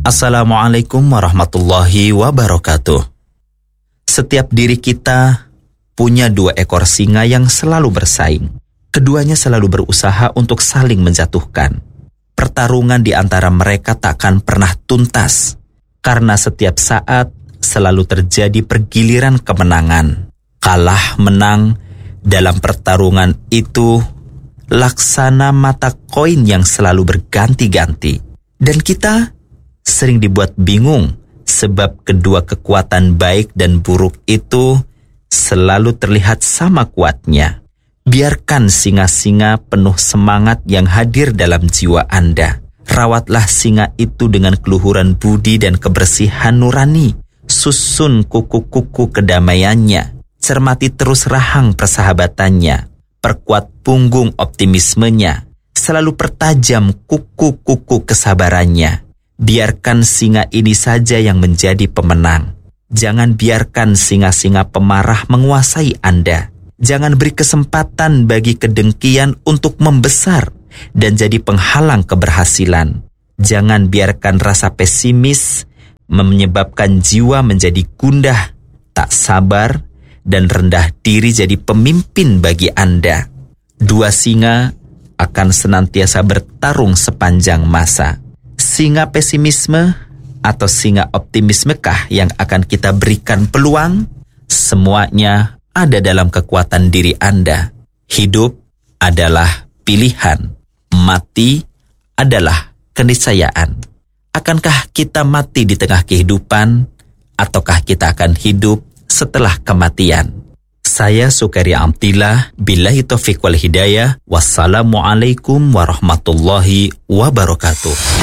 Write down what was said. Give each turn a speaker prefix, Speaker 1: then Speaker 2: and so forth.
Speaker 1: Assalamualaikum warahmatullahi wabarakatuh. Setiap diri kita punya 2 ekor singa yang selalu bersaing. Keduanya selalu berusaha untuk saling menjatuhkan. Pertarungan di antara mereka takkan pernah tuntas, karena setiap saat selalu terjadi pergiliran kemenangan. Kalah menang dalam pertarungan itu laksana mata koin yang selalu berganti-ganti. Dan kita sering dibuat bingung sebab kedua kekuatan baik dan buruk itu selalu terlihat sama kuatnya. Biarkan singa-singa penuh semangat yang hadir dalam jiwa Anda. Rawatlah singa itu dengan keluhuran budi dan kebersihan nurani. Susun kuku-kuku kedamaiannya. Cermati terus rahang persahabatannya. Perkuat punggung optimismenya. Selalu pertajam kuku-kuku kesabarannya. Biarkan singa ini saja yang menjadi pemenang. Jangan biarkan singa-singa pemarah menguasai Anda. Jangan beri kesempatan bagi kedengkian untuk membesar dan jadi penghalang keberhasilan. Jangan biarkan rasa pesimis menyebabkan jiwa menjadi gundah, tak sabar, dan rendah diri jadi pemimpin bagi Anda. 2 singa akan senantiasa bertarung sepanjang masa. Singa pesimisme atau singa optimismekah yang akan kita berikan peluang? Semuanya ada dalam kekuatan diri Anda. Hidup adalah pilihan. Mati adalah keniscayaan. Akankah kita mati di tengah kehidupan, ataukah kita akan hidup setelah kematian? Saya Sukaria Amtillah, billahi taufiq wal hidayah. Wassalamualaikum warahmatullahi wabarakatuh.